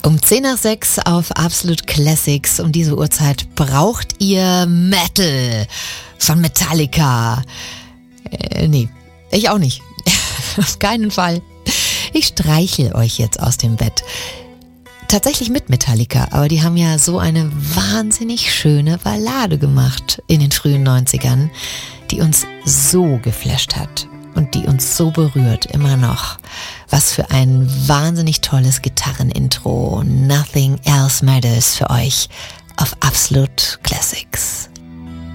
Um 10 nach 6 auf Absolute Classics. Um diese Uhrzeit braucht ihr Metal von Metallica. Nee, ich auch nicht. Auf keinen Fall. Ich streichel euch jetzt aus dem Bett. Tatsächlich mit Metallica, aber die haben ja so eine wahnsinnig schöne Ballade gemacht in den frühen 90ern, die uns so geflasht hat. Und die uns so berührt, immer noch. Was für ein wahnsinnig tolles Gitarrenintro. Nothing Else Matters für euch auf Absolute Classics.